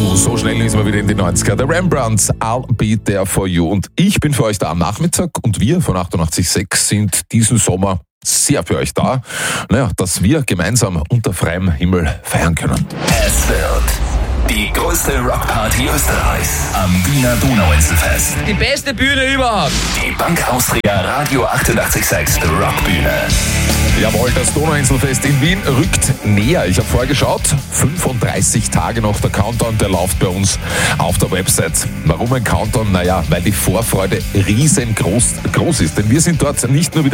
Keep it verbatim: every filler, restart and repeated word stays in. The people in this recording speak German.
So schnell ist man wieder in die neunziger. Der Rembrandts, I'll be there for you. Und ich bin für euch da am Nachmittag und wir von achtundachtzig Komma sechs sind diesen Sommer sehr für euch da. Naja, dass wir gemeinsam unter freiem Himmel feiern können. Es wird die größte Rockparty Österreichs am Wiener Donauinselfest. Die beste Bühne überhaupt. Die Bank Austria Radio achtundachtzig Komma sechs Rockbühne. Jawohl, das Donauinselfest in Wien rückt näher. Ich habe vorher geschaut, fünfunddreißig Tage noch der Countdown, der läuft bei uns auf der Website. Warum ein Countdown? Naja, weil die Vorfreude riesengroß groß ist. Denn wir sind dort nicht nur wieder